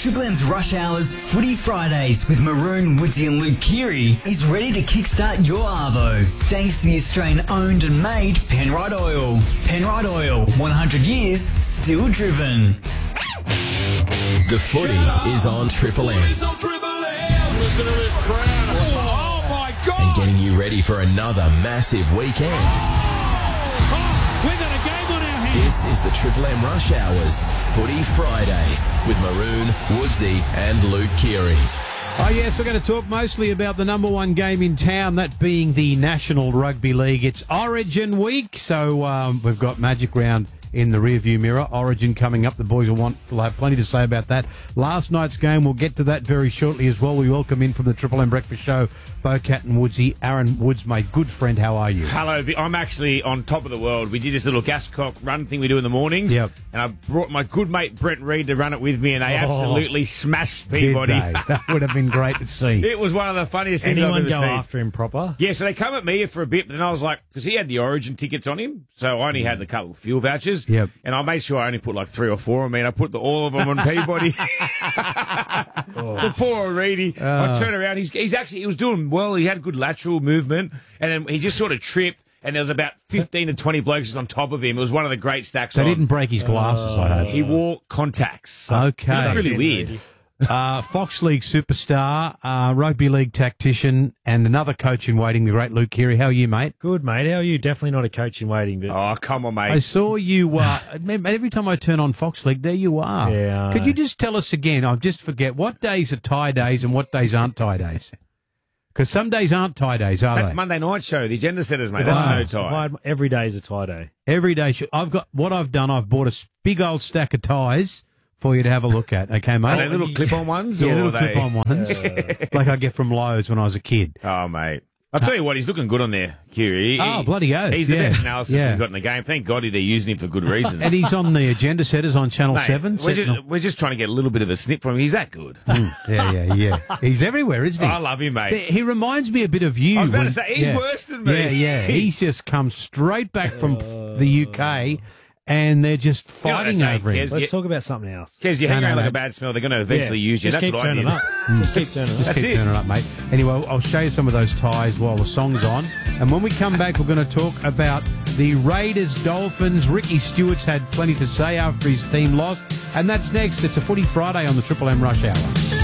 Triple M's Rush Hours Footy Fridays with Maroon, Woodsy and Luke Keary is ready to kickstart your arvo. Thanks to the Australian-owned and made Penrite Oil. Penrite Oil, 100 years, still driven. The footy is on Triple M. Listen to this crowd. Oh my God. And getting you ready for another massive weekend. We've got a game on our hands. This is the Triple M Rush Hours Footy Fridays with Maroon, Woodsy and Luke Keary. Oh, yes, we're going to talk mostly about the number one game in town, that being the National Rugby League. It's Origin week, so we've got Magic Round in the rearview mirror. Origin coming up. The boys will have plenty to say about that. Last night's game, we'll get to that very shortly as well. We welcome in from the Triple M Breakfast Show, Bocat and Woodsy. Aaron Woods, mate, good friend, how are you? Hello, I'm actually on top of the world. We did this little Gascock run thing we do in the mornings. Yep. And I brought my good mate Brent Reid to run it with me, and they absolutely smashed Peabody. Did they? That would have been great to see. It was one of the funniest things I've Anyone ever go seen. after him proper? Yeah, so they come at me for a bit, but then I was like, because he had the Origin tickets on him, so I only had the couple of fuel vouchers. Yep. And I made sure I only put like 3 or 4 on me, and I put all of them on Peabody. The poor Reedy. I turn around, he was doing well, he had good lateral movement, and then he just sort of tripped, and there was about 15 to 20 blokes just on top of him. It was one of the great stacks They on. didn't break his glasses, I hope. He wore contacts. Okay. It's really weird. Fox League superstar, rugby league tactician, and another coach in waiting, the great Luke Keary. How are you, mate? Good, mate. How are you? Definitely not a coach in waiting, but Oh, come on, mate. I saw you, every time I turn on Fox League, there you are. Yeah, I Could know. you just tell us again, I just forget, what days are tie days and what days aren't tie days? Because some days aren't tie days, are That's they? Monday night show, the agenda setters, mate. That's no tie. every day is a tie day. Every day. I've bought a big old stack of ties for you to have a look at. Okay, mate? Are they little clip-on ones? Yeah, or little are they... clip-on ones, like I get from Lowe's when I was a kid. Oh, mate. I'll tell you what, he's looking good on there, Curie. Oh, bloody oath. He's the Yeah. best analysis Yeah. we've got in the game. Thank God they're using him for good reasons. And he's on the agenda setters on Channel Mate, 7. we're just trying to get a little bit of a snip from him. He's that good. Yeah. He's everywhere, isn't he? I love him, mate. He reminds me a bit of you. I was about to say, he's worse than me. Yeah. He's just come straight back from the UK, and they're just You know what fighting they say, over him. Kez? Let's talk about something else. Because you hang No, around like mate. a bad smell, they're going to eventually use you. Just That's keep what I turning did. up. Just keep turning up. Just That's keep it. turning up, mate. Anyway, I'll show you some of those ties while the song's on. And when we come back, we're going to talk about the Raiders Dolphins. Ricky Stewart's had plenty to say after his team lost. And that's next. It's a Footy Friday on the Triple M Rush Hour.